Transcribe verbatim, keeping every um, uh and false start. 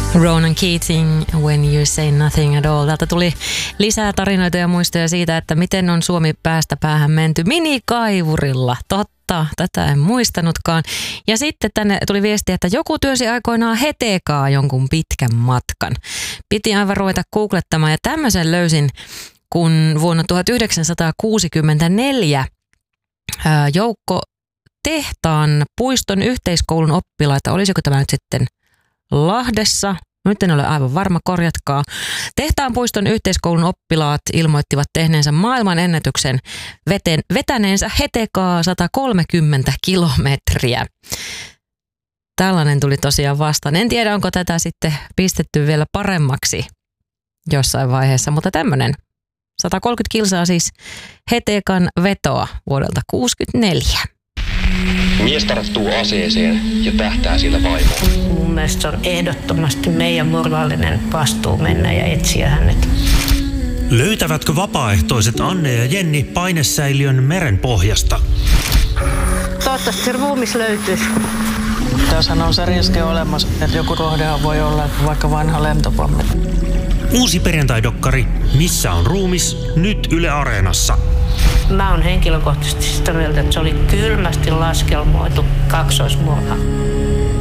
Ronan Keating, When You Say Nothing at All. Täältä tuli lisää tarinoita ja muistoja siitä, että miten on Suomi päästä päähän menty minikaivurilla. Totta, tätä en muistanutkaan. Ja sitten tänne tuli viesti, että joku työsi aikoinaan hetekaa jonkun pitkän matkan. Piti aivan ruveta googlettamaan ja tämmöisen löysin, kun vuonna tuhatyhdeksänsataakuusikymmentäneljä ää, joukko Tehtaan puiston yhteiskoulun oppilaita, olisiko tämä nyt sitten Lahdessa, nyt en ole aivan varma, korjatkaa. Tehtaan puiston yhteiskoulun oppilaat ilmoittivat tehneensä maailman ennätyksen veten, vetäneensä hetekaa sata kolmekymmentä kilometriä. Tällainen tuli tosiaan vastaan. En tiedä, onko tätä sitten pistetty vielä paremmaksi jossain vaiheessa, mutta tämmöinen sata kolmekymmentä kilsaa siis hetekan vetoa vuodelta kuusikymmentäneljä. Mies tarttuu aseeseen ja tähtää sillä vaimoon. Mun mielestä se on ehdottomasti meidän moraalinen vastuu mennä ja etsiä hänet. Löytävätkö vapaaehtoiset Anne ja Jenni painesäiliön meren pohjasta? Toivottavasti se ruumis löytyisi. Tässähän on se riski olemassa, että joku kohdehan voi olla vaikka vanha lentopommi. Uusi perjantaidokkari Missä on ruumis? Nyt Yle Areenassa. Mä oon henkilökohtaisesti sitä mieltä, että se oli kylmästi laskelmoitu kaksoismurha.